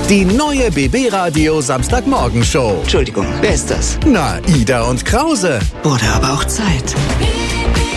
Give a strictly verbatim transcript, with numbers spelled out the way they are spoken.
Die neue B B Radio Samstagmorgen-Show. Entschuldigung, wer ist das? Na, Ida und Krause. Wurde aber auch Zeit.